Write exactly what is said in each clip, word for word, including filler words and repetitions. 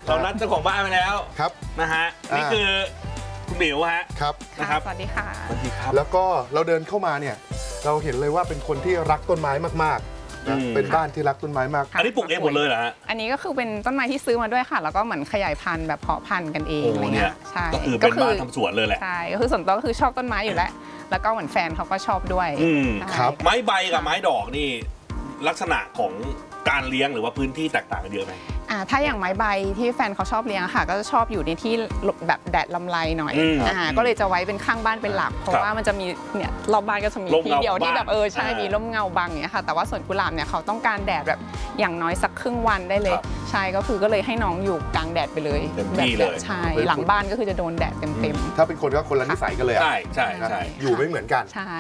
เรานัดเจ้าของบ้านไปแล้วครับนะฮะนี่คือคุณหมิวฮะครับนะครับสวัสดีค่ะสวัสดีครับแล้วก็เราเดินเข้ามาเนี่ยเราเห็นเลยว่าเป็นคนที่รักต้นไม้มากๆนะเป็นบ้านที่รักต้นไม้มากอันนี้ปลูกเองหมดเลยเหรอฮะอันนี้ก็คือเป็นต้นไม้ที่ซื้อมาด้วยค่ะแล้วก็เหมือนขยายพันธุ์แบบเพาะพันธุ์กันเองอะไรเงี้ยใช่ก็คือเป็นบ้านทำสวนเลยแหละใช่ก็คือส่วนตัวก็คือชอบต้นไม้อยู่แล้วแล้วก็เหมือนแฟนเขาก็ชอบด้วยครับไม้ใบกับไม้ดอกนี่ลักษณะของการเลี้ยงหรือว่าพื้นที่แตกต่างกันเยอะไหมอ่าถ้าอย่างไม้ใบที่แฟนเขาชอบเลี้ยงค่ะก็จะชอบอยู่ในที่แบบแดดลำไรหน่อยอ่าก็เลยจะไว้เป็นข้างบ้านเป็นหลักเพราะว่ามันจะมีเนี่ยรอบบ้านก็จะมีที่เดียวที่แบบเออใช่มีร่มเงาบังอย่างเงี้ยค่ะแต่ว่าสวนกุหลาบเนี่ยเขาต้องการแดดแบบอย่างน้อยสักครึ่งวันได้เลยใช่ก็คือก็เลยให้น้องอยู่กลางแดดไปเลยแบบใช่หลังบ้านก็คือจะโดนแดดเต็มๆถ้าเป็นคนก็คนละนิสัยกันเลยใช่ใช่ใช่อยู่ไม่เหมือนกันใช่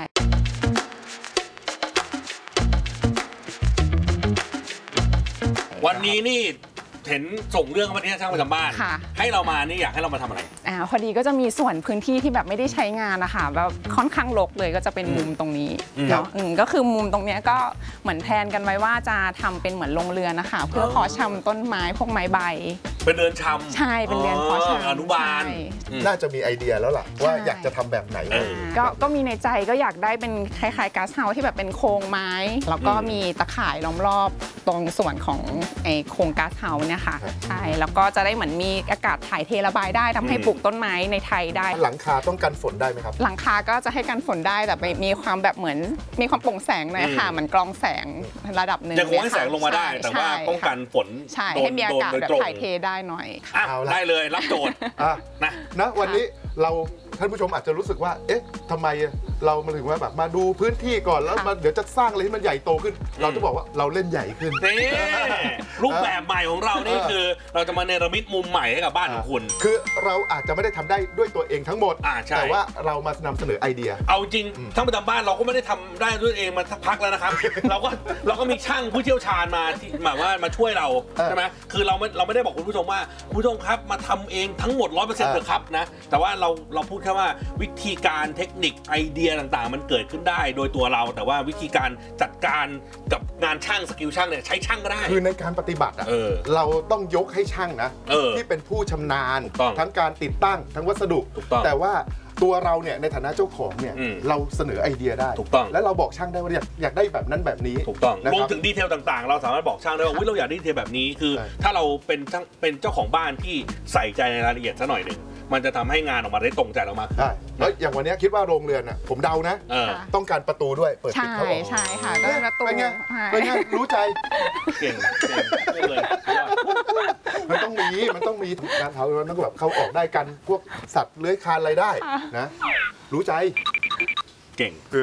วันนี้นี่เห็นส่งเรื่องมาที่ช่างประจำบ้านให้เรามานี่อยากให้เรามาทำอะไรอ่าพอดีก็จะมีส่วนพื้นที่ที่แบบไม่ได้ใช้งานนะคะแบบค่อนข้างรกเลยก็จะเป็นมุมตรงนี้เนาะก็คือมุมตรงนี้ก็เหมือนแพลนกันไว้ว่าจะทำเป็นเหมือนโรงเรือนนะคะเพื่อเพาะชำต้นไม้พวกไม้ใบเป็นเรือนชำใช่เป็นเรือนเพาะชำอนุบาลน่าจะมีไอเดียแล้วล่ะว่าอยากจะทำแบบไหนก็ก็มีในใจก็อยากได้เป็นคล้ายๆก๊าซเฮาส์ที่แบบเป็นโครงไม้แล้วก็มีตะข่ายล้อมรอบตรงส่วนของไอ้โครงก๊าซเฮาส์เนี่ยค่ะใช่แล้วก็จะได้เหมือนมีอากาศถ่ายเทระบายได้ทำให้ปลูกต้นไม้ในไทยได้หลังคาต้องกันฝนได้ไหมครับหลังคาก็จะให้กันฝนได้แต่มีความแบบเหมือนมีความโปร่งแสงหน่อยค่ะเหมือนกรองแสงระดับหนึ่งจะคงให้แสงลงมาได้แต่ว่าป้องกันฝนใช่ให้มีอากาศแบบถ่ายเทได้หน่อยได้เลยรับโจทย์นะนะวันนี้เราท่านผู้ชมอาจจะรู้สึกว่าเอ๊ะทำไมเรามาถึงว่าแบบมาดูพื้นที่ก่อนแล้วมาเดี๋ยวจะสร้างอะไรให้มันใหญ่โตขึ้นเราจะบอกว่าเราเล่นใหญ่ขึ้นนี่รูปแบบใหม่ของเรานี่คือเราจะมาเนรมิตมุมใหม่ให้กับบ้านของคุณคือเราอาจจะไม่ได้ทำได้ด้วยตัวเองทั้งหมดแต่ว่าเรามานำเสนอไอเดียเอาจริงทั้งประจำบ้านเราก็ไม่ได้ทำได้ด้วยเองมาสักพักแล้วนะครับเราก็เราก็มีช่างผู้เชี่ยวชาญมาที่แบบว่ามาช่วยเราใช่ไหมคือเราไม่เราไม่ได้บอกคุณผู้ชมว่าคุณผู้ชมครับมาทำเองทั้งหมดร้อยเปอร์เซ็นต์เถอะครับนะแต่ว่าเราเราพูดแค่ว่าวิธีการเทคนิคไอเดียต่างๆมันเกิดขึ้นได้โดยตัวเราแต่ว่าวิธีการจัดการกับงานช่างสกิลช่างเนี่ยใช้ช่างก็ได้คือในการปฏิบัติอ่ะเราต้องยกให้ช่างนะที่เป็นผู้ชำนาญทั้งการติดตั้งทั้งวัสดุแต่ว่าตัวเราเนี่ยในฐานะเจ้าของเนี่ยเราเสนอไอเดียได้ถูกต้องและเราบอกช่างได้ว่าอยากอยากได้แบบนั้นแบบนี้ถูกต้องรวมถึงดีเทลต่างๆเราสามารถบอกช่างได้ว่าเราอยากได้ดีเทลแบบนี้คือถ้าเราเป็นช่างเป็นเจ้าของบ้านที่ใส่ใจในรายละเอียดซะหน่อยหนึ่งมันจะทำให้งานออกมาได้ตรงใจเรามากใช่แล้วอย่างวันนี้คิดว่าโรงเรือนอ่ะผมเดานะต้องการประตูด้วยเปิดปิดเข้าออกใช่ค่ะก็ประตูเป็นไงเป็นไงรู้ใจเก่งเก่งเลยมันต้องมีมันต้องมีการเขาต้องแบบเข้าออกได้กันพวกสัตว์เลื้อยคลานอะไรได้นะรู้ใจเก่งเออ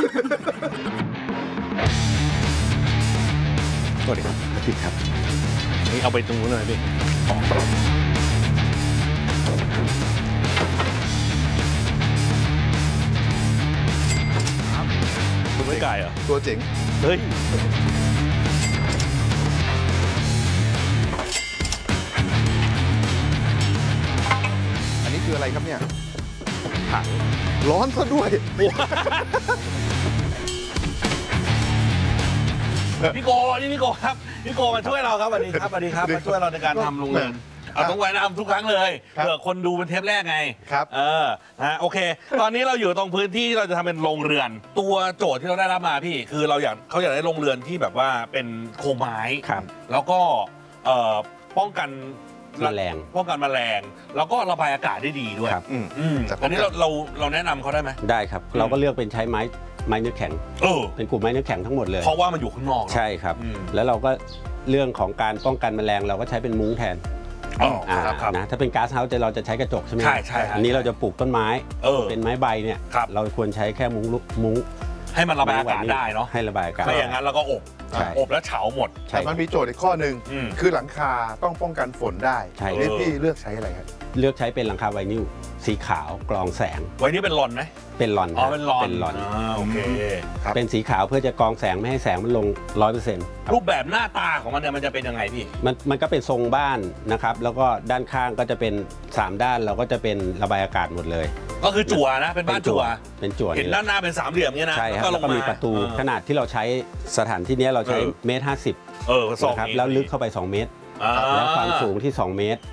สวัสดีครับพี่ครับนี่เอาไปตรงนู้นเลยพี่ตัวไม่ไก่เหรอตัวเจ๋งเฮ้ยอันนี้คืออะไรครับเนี่ยถังร้อนซะด้วยพี่โกนี่พี่โกครับพี่โกมาช่วยเราครับสวัสดีครับสวัสดีครับมาช่วยเราในการทำโรงเรือนเอาต้องไว้นะทำทุกครั้งเลยเผื่อคนดูเป็นเทปแรกไงครับเออนะโอเคตอนนี้เราอยู่ตรงพื้นที่ที่เราจะทำเป็นโรงเรือนตัวโจทย์ที่เราได้รับมาพี่คือเราอยากเขาอยากได้โรงเรือนที่แบบว่าเป็นโครงไม้แล้วก็ป้องกันแมลงป้องกันแมลงแล้วก็ระบายอากาศได้ดีด้วยครับอืมอันนี้เราเราเราแนะนำเขาได้ไหมได้ครับเราก็เลือกเป็นใช้ไม้ไม้เนื้อแข็งเออเป็นกลุ่มไม้เนื้อแข็งทั้งหมดเลยเพราะว่ามันอยู่ข้างนอกใช่ครับแล้วเราก็เรื่องของการป้องกันแมลงเราก็ใช้เป็นมุ้งแทนนะถ้าเป็นก๊าซเฮาส์เราจะใช้กระจกใช่ไหมใช่ใช่อันนี้เราจะปลูกต้นไม้เป็นไม้ใบเนี่ยเราควรใช้แค่มุ้งมุ้งให้มันระบายอากาศได้เนาะให้ระบายอากาศไม่อย่างนั้นเราก็อบอบแล้วเฉาหมดแต่มันมีโจทย์อีกข้อหนึ่งคือหลังคาต้องป้องกันฝนได้พี่เลือกใช้อะไรครับเลือกใช้เป็นหลังคาไวนิลสีขาวกรองแสงไวนิลเป็นลอนไหมเป็นลอนอ๋อเป็นลอนเป็นลอนโอเคเป็นสีขาวเพื่อจะกรองแสงไม่ให้แสงมันลงร้อยเปอร์เซ็นต์รูปแบบหน้าตาของมันเนี่ยมันจะเป็นยังไงพี่มันมันก็เป็นทรงบ้านนะครับแล้วก็ด้านข้างก็จะเป็นสามด้านเราก็จะเป็นระบายอากาศหมดเลยก็คือจั่วนะเป็นบ้านจั่วเป็นจั่วเห็นด้านหน้าเป็นสามเหลี่ยมเงี้ยนะใช่ครับแล้วก็มีประตูขนาดที่เราใช้สถานที่นี้เราใช้เมตรห้าสิบเออสองครับแล้วลึกเข้าไปสองเมตรแล้วความสูงที่สองเมตร